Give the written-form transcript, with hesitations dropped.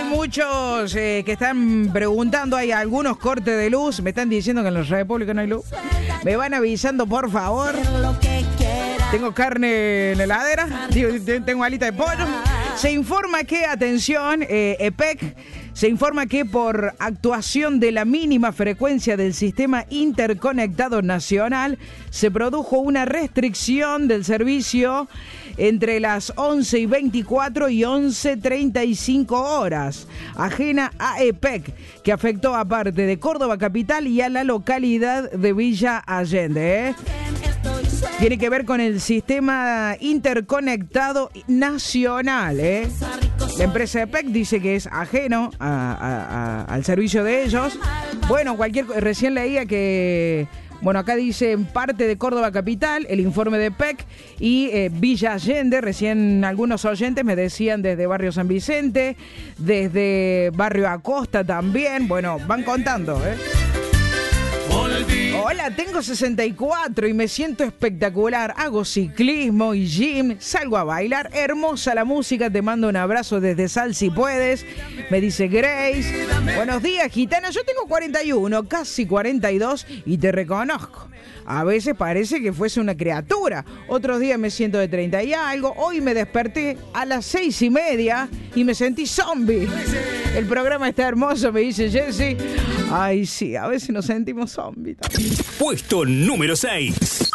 muchos que están preguntando, hay algunos cortes de luz, me están diciendo que en la República no hay luz. Me van avisando, por favor. Tengo carne en la heladera, tengo alita de pollo. Se informa que, atención, EPEC, se informa que por actuación de la mínima frecuencia del Sistema Interconectado Nacional, se produjo una restricción del servicio entre las 11:24 y 11:35 horas, ajena a EPEC, que afectó a parte de Córdoba capital y a la localidad de Villa Allende. Tiene que ver con el Sistema Interconectado Nacional. La empresa EPEC dice que es ajeno al servicio de ellos. Bueno, recién leía que... Bueno, acá dice en parte de Córdoba capital, el informe de EPEC y Villa Allende. Recién algunos oyentes me decían desde Barrio San Vicente, desde Barrio Acosta también. Bueno, van contando, Hola, tengo 64 y me siento espectacular. Hago ciclismo y gym, salgo a bailar. Hermosa la música, te mando un abrazo desde Sal si puedes. Me dice Grace. Buenos días, gitana. Yo tengo 41, casi 42 y te reconozco. A veces parece que fuese una criatura. Otros días me siento de 30 y algo. Hoy me desperté a las 6:30 y me sentí zombie. El programa está hermoso, me dice Jessy. Ay, sí, a veces nos sentimos zombies. Puesto número 6.